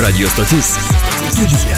Radio stotis Vilniuje.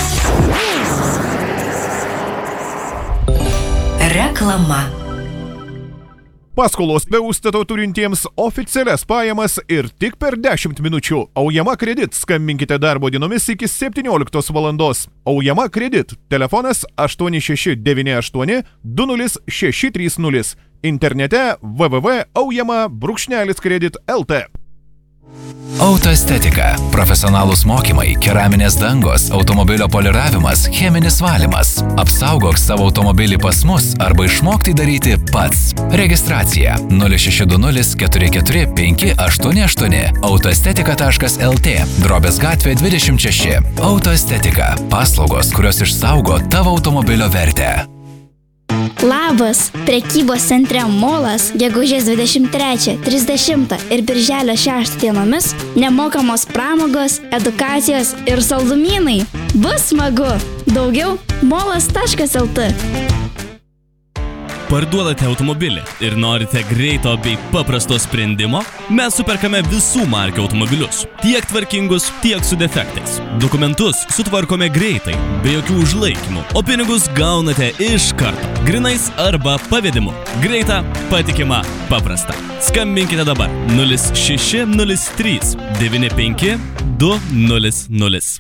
Reklama. Paskolos be užstato turintiems oficialias pajamas ir tik per 10 minučių. Aujama Kredit. Skambinkite darbo dienomis iki 17 valandos. Aujama Kredit. Telefonas 8698 20630. Internete www.aujama-kredit.lt. Autoestetika. Profesionalūs mokymai, keraminės dangos, automobilio poliravimas, cheminis valymas. Apsaugok savo automobilį pas mus arba išmokti daryti pats. Registracija 0620 44 588 autoestetika.lt Drobės gatvė 26. Autoestetika. Paslaugos, kurios išsaugo tavo automobilio vertę. Labas! Prekybos centre Molas gegužės 23, 30 ir birželio 6 dienomis nemokamos pramogos, edukacijos ir saldumynai. Bus smagu! Daugiau molas.lt. Parduodate automobilį ir norite greito bei paprasto sprendimo? Mes superkame visų markių automobilius, tiek tvarkingus, tiek su defektais. Dokumentus sutvarkome greitai, be jokių užlaikymų, o pinigus gaunate iš karto, grinais arba pavedimu. Greita, patikima, paprasta. Skambinkite dabar 0603 95 200.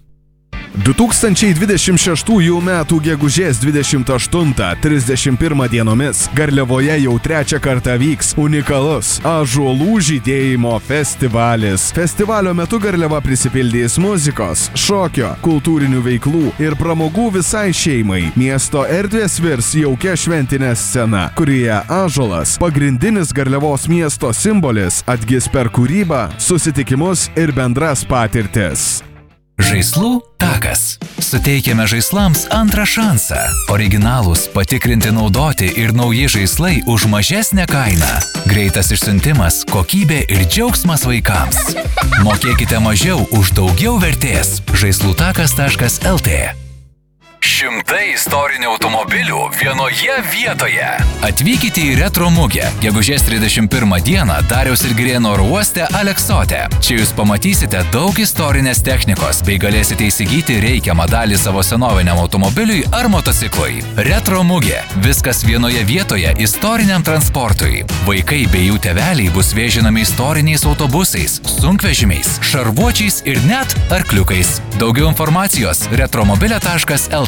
2026 metų gegužės 28-31 dienomis Garliavoje jau 3 kartą vyks unikalus Ąžuolų žydėjimo festivalis. Festivalio metu Garliava prisipildys muzikos, šokio, kultūrinių veiklų ir pramogų visai šeimai. Miesto erdvės virs jaukia šventinė scena, kurioje ąžuolas, pagrindinis Garliavos miesto simbolis, atgis per kūrybą, susitikimus ir bendras patirtis. Žaislų takas. Suteikiame žaislams antrą šansą. Originalūs, patikrinti, naudoti ir nauji žaislai už mažesnę kainą. Greitas išsiuntimas, kokybė ir džiaugsmas vaikams. Mokėkite mažiau už daugiau vertės. Žaislutakas.lt. Šimtai istorinių automobilių vienoje vietoje. Atvykite į Retro mugę. Gegužės 31 dieną Dariaus ir Girėno oro uoste Aleksote. Čia jūs pamatysite daug istorinės technikos bei galėsite įsigyti reikiamą dalį savo senoviniam automobiliui ar motociklui. Retro mugė. Viskas vienoje vietoje istoriniam transportui. Vaikai bei jų tėveliai bus vežinami istoriniais autobusais, sunkvežimiais, šarvuočiais ir net arkliukais. Daugiau informacijos retromobilė.lt.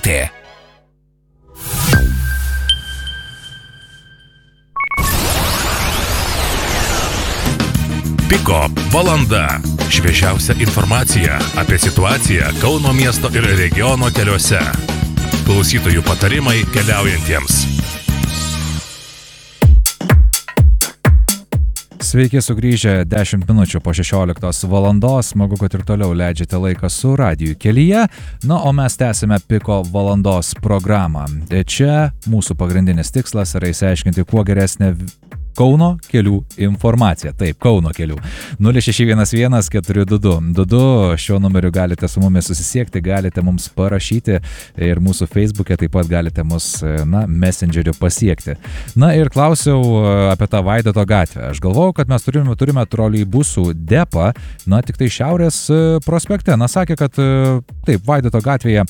Piko valanda. Šviežiausia informacija apie situaciją Kauno miesto ir regiono keliuose. Klausytojų patarimai keliaujantiems. Sveiki sugrįžę 10 minučių po 16 valandos. Smagu, kad ir toliau leidžiate laiką su radiju kelyje. Na, o mes tęsime Piko valandos programą. Čia mūsų pagrindinis tikslas yra išsiaiškinti kuo geresnę Kauno kelių informacija. Taip, Kauno kelių. 0611 422. Šiuo numeriu galite su mumis susisiekti, galite mums parašyti ir mūsų Facebook'e taip pat galite mus, Messengeriu pasiekti. Na ir klausiau apie tą Vaidoto gatvę. Aš galvojau, kad mes turime troleibusų depą, tik tai Šiaurės prospekte. Sakė, kad taip, Vaidoto gatvėje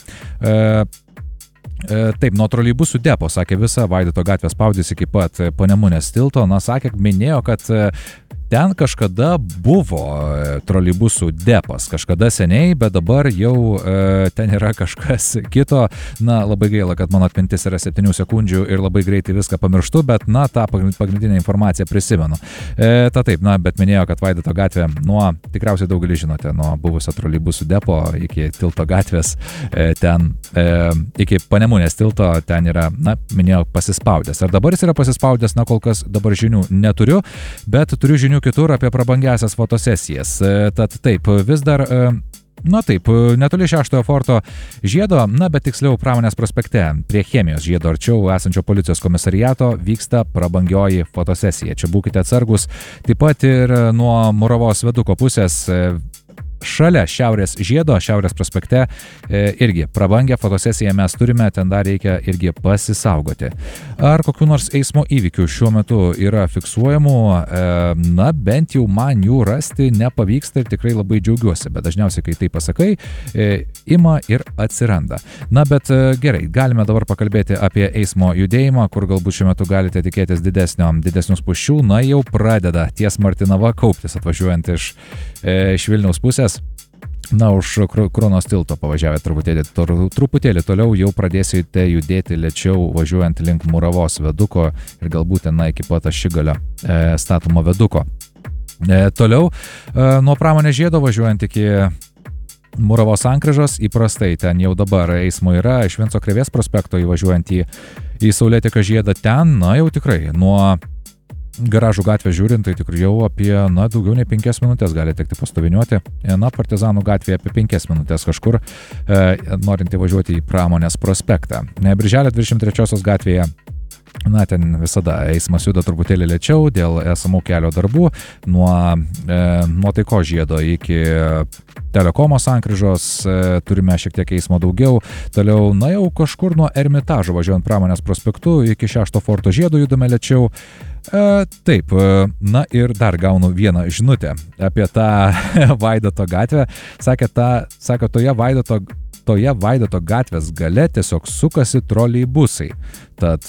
taip, nuo troleibusų depo, sakė, visa Vaidoto gatvė spaudys iki pat Panemunės tilto. Sakė, minėjo, kad ten kažkada buvo troleibusų depas, kažkada seniai, bet dabar jau ten yra kažkas kito. Labai gaila, kad mano atmintis yra 7 sekundžių ir labai greitai viską pamirštu, bet tą pagrindinę informaciją prisimenu. Bet minėjo, kad Vaidoto gatvė tikriausiai daugelį žinote, nuo buvusio troleibusų depo iki tilto gatvės, ten iki Panemunės tilto, ten yra, minėjo, pasispaudęs. Ar dabar jis yra pasispaudęs, kol kas dabar žinių neturiu, bet turiu žinių kitur apie prabangiasias fotosesijas. Tad taip, vis dar, netoli 6 forto žiedo, bet tiksliau Pramonės prospekte, prie Chemijos žiedo arčiau esančio policijos komisariato vyksta prabangioji fotosesija. Čia būkite atsargus. Taip pat ir nuo Muravos viaduko pusės šalia Šiaurės žiedo, Šiaurės prospekte, irgi prabangę fotosesiją mes turime, ten dar reikia irgi pasisaugoti. Ar kokių nors eismo įvykių šiuo metu yra fiksuojamų? Na, bent jau man jų rasti nepavyksta ir tikrai labai džiaugiuosi, bet dažniausiai, kai tai pasakai, ima ir atsiranda. Na, bet gerai, galime dabar pakalbėti apie eismo judėjimą, kur galbūt šiuo metu galite tikėtis didesnių spūsčių. Na, jau pradeda ties Martinava kauptis atvažiuojant iš Vilniaus pusės. Na, už Kronos tilto pavažiavę truputėlį toliau jau pradėsite judėti lėčiau važiuojant link Muravos viaduko ir galbūt ten iki pat Ašigalio statomo viaduko. Toliau nuo Pramonės žiedo važiuojant iki Muravos sankryžos įprastai ten jau dabar eismo yra iš Vinco Krėvės prospekto įvažiuojant į Saulėtekio žiedą ten, na jau tikrai nuo Garažų gatvę žiūrint, tai tikrai jau apie, daugiau nei 5 minutės gali tekti pastoviniuoti. Na, Partizanų gatvėje apie 5 minutės kažkur, norint įvažiuoti į Pramonės prospektą. Birželio 23 gatvėje, ten visada eismas juda truputėlį lėčiau dėl esamų kelio darbų, nuo Taikos žiedo iki Telekomo sankryžos turime šiek tiek eismo daugiau. Toliau, jau kažkur nuo Ermitažo važiuojant Pramonės prospektu iki 6 forto žiedo judame lėčiau. Taip, na ir dar gaunu vieną žinutę apie tą Vaidoto gatvę. Sako, toje Vaidoto gatvės gale tiesiog sukasi troleibusai. Tad,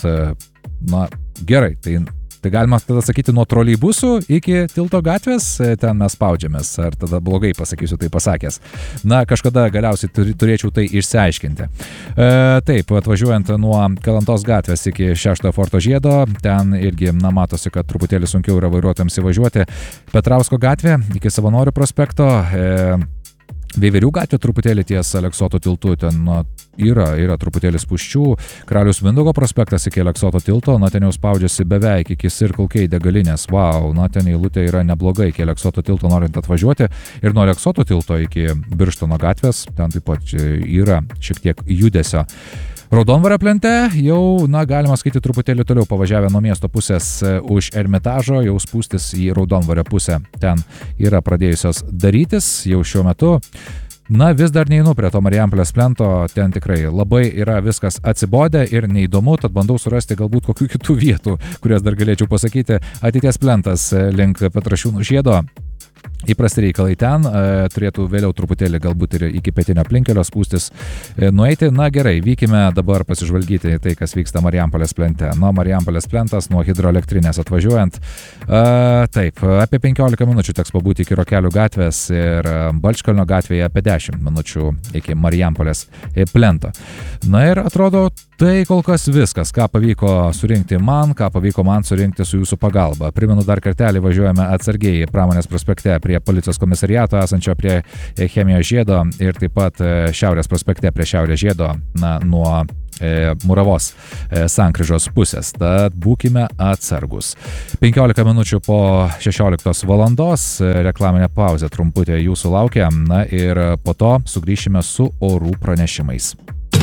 gerai, tai galima tada sakyti nuo troleibusų iki Tilto gatvės, ten mes spaudžiamės, ar tada blogai pasakysiu tai pasakęs. Na, kažkada galiausiai turėčiau tai išsiaiškinti. Taip, atvažiuojant nuo Kalantos gatvės iki 6 forto žiedo, ten irgi, matosi, kad truputėlį sunkiau yra vairuotojams įvažiuoti. Petrausko gatvė iki Savanorių prospekto, Veiverių gatvė truputėlį ties Aleksoto tiltu, ten yra truputėlį spūsčių. Karaliaus Mindaugo prospektas iki Aleksoto tilto, ten jau spaudžiasi beveik iki Circle K degalinės. Wow, ten eilutė yra neblogai iki Aleksoto tilto norint atvažiuoti. Ir nuo Aleksoto tilto iki Birštono gatvės, ten taip pat yra šiek tiek judesio. Raudonvario plente jau, galima skaityti truputėlį toliau pavažiavę nuo miesto pusės už Ermitažo, jau spūstis į Raudonvario pusę. Ten yra pradėjusios darytis jau šiuo metu. Vis dar neinu prie to Marijampolės plento, ten tikrai labai yra viskas atsibodę ir neįdomu, tad bandau surasti galbūt kokių kitų vietų, kurias dar galėčiau pasakyti. Ateities plentas link Petrašiūnų žiedo. Įprasti reikalai ten, turėtų vėliau truputėlį galbūt ir iki pietinio aplinkelio spūstis nueiti. Na gerai, vykime dabar pasižvalgyti tai, kas vyksta Marijampolės plente. Nuo Marijampolės plentas, nuo hidroelektrinės atvažiuojant. Taip, apie 15 minučių teks pabūti iki Rokelių gatvės ir Balčkalnio gatvėje apie 10 minučių iki Marijampolės plento. Na ir atrodo, tai kol kas viskas, ką pavyko surinkti man surinkti su jūsų pagalba. Primenu dar kartelį, važiuojame atsargiai Pramonės prospekte prie policijos komisariato esančio prie Chemijos žiedo ir taip pat Šiaurės prospekte prie Šiaurės žiedo nuo Muravos sankryžos pusės. Tad būkime atsargus. 15 minučių po 16 valandos reklaminė pauzė trumputė jūsų laukia. Na ir po to sugrįšime su orų pranešimais.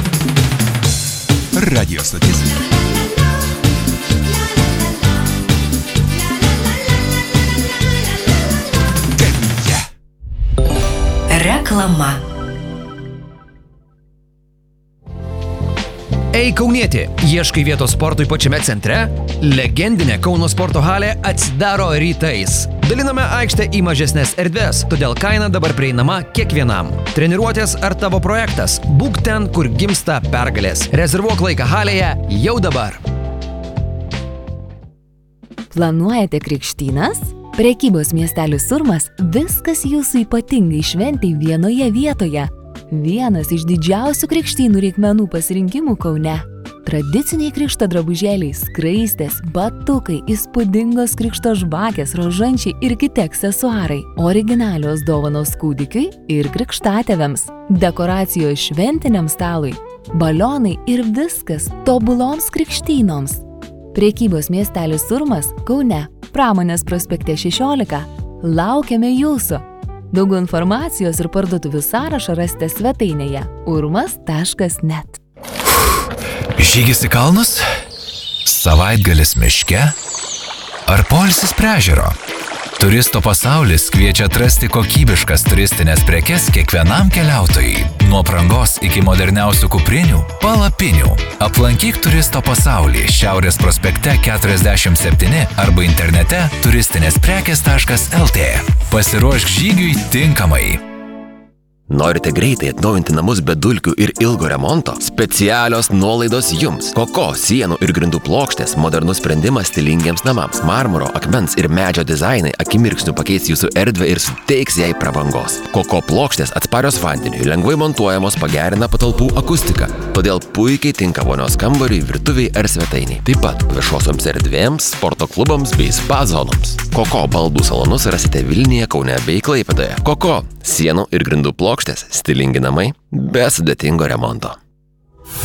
Radio stotis. Reklama. Ei kaunieti, ieškai vietos sportui pačiame centre? Legendinė Kauno sporto halė atsidaro rytais. Daliname aikštę į mažesnės erdves, todėl kaina dabar prieinama kiekvienam. Treniruotės ar tavo projektas? Būk ten, kur gimsta pergalės. Rezervuok laiką halėje jau dabar. Planuojate krikštynas? Prekybos miestelis Urmas viskas jūsų ypatingai šventei vienoje vietoje. Vienas iš didžiausių krikštynų reikmenų pasirinkimų Kaune. Tradiciniai krikšto drabužėliai, skraistės, batukai, įspūdingos krikšto žvakės, rožančiai ir kiti aksesuarai. Originalios dovanos kūdikiui ir krikštatėviams. Dekoracijos šventiniam stalui. Balionai ir viskas tobuloms krikštynoms. Prekybos miestelis Urmas Kaune, Pramonės prospekte 16. Laukiame jūsų. Daugiau informacijos ir parduotuvių sąrašą rasite svetainėje urmas.net. Žygis į kalnus? Savaitgalis miške? Ar poilsis prie ežero? Turisto pasaulis kviečia atrasti kokybiškas turistinės prekes kiekvienam keliautojui. Nuo prangos iki moderniausių kuprinių, palapinių. Aplankyk Turisto pasaulį Šiaurės prospekte 47 arba internete turistinėsprekės.lt. Pasiruošk žygiui tinkamai. Norite greitai atnaujinti namus be dulkių ir ilgo remonto? Specialios nuolaidos jums. Koko sienų ir grindų plokštės modernus sprendimas stilingiems namams. Marmuro, akmens ir medžio dizainai akimirksniu pakeis jūsų erdvę ir suteiks jai prabangos. Koko plokštės atsparios vandeniui, lengvai montuojamos, pagerina patalpų akustiką. Todėl puikiai tinka vonios kambariui, virtuviai ar svetainiai. Taip pat viešosioms erdvėms, sporto klubams bei spa zonoms. Koko baldų salonus rasite Vilniuje, Kaune bei Klaipėdoje. Koko sienų ir grindų plokštės, stilingi namai be sudėtingo remonto.